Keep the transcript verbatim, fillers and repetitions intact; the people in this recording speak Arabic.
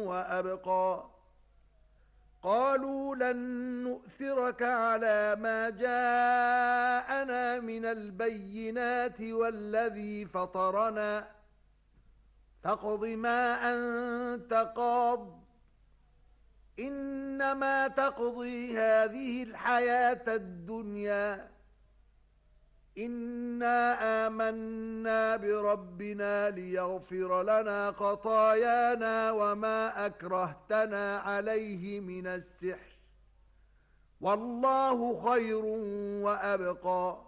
وأبقى قالوا لن نؤثرك على ما جاءنا من البينات والذي فطرنا فاقض ما أنت قاض إنما تقضي هذه الحياة الدنيا إنا آمنا بربنا ليغفر لنا خطايانا وما أكرهتنا عليه من السحر والله خير وأبقى